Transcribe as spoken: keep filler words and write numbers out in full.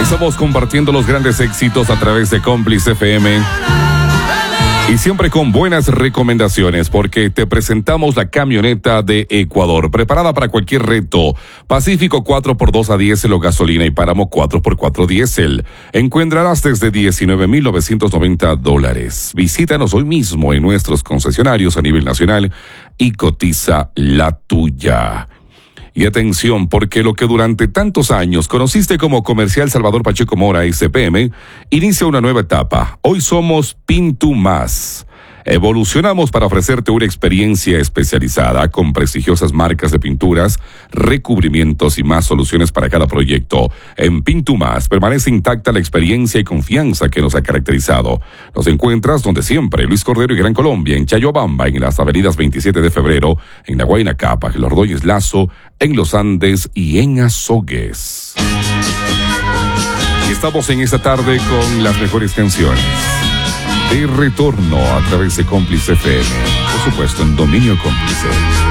Estamos compartiendo los grandes éxitos a través de Cómplice F M. Y siempre con buenas recomendaciones, porque te presentamos la camioneta de Ecuador, preparada para cualquier reto. Pacífico cuatro por dos a diésel o gasolina y Páramo cuatro por cuatro diésel. Encontrarás desde diecinueve mil novecientos noventa dólares. Visítanos hoy mismo en nuestros concesionarios a nivel nacional y cotiza la tuya. Y atención, porque lo que durante tantos años conociste como Comercial Salvador Pacheco Mora S P M, inicia una nueva etapa. Hoy somos Pintumas. Evolucionamos para ofrecerte una experiencia especializada con prestigiosas marcas de pinturas, recubrimientos y más soluciones para cada proyecto. En Pintumas permanece intacta la experiencia y confianza que nos ha caracterizado. Nos encuentras donde siempre, Luis Cordero y Gran Colombia, en Chayobamba, en las avenidas veintisiete de febrero, en La Guayna Capa, en Los Ordóñez Lazo, en Los Andes y en Azogues. Y estamos en esta tarde con las mejores canciones. De retorno a través de Cómplice F M, por supuesto en Dominio Cómplice.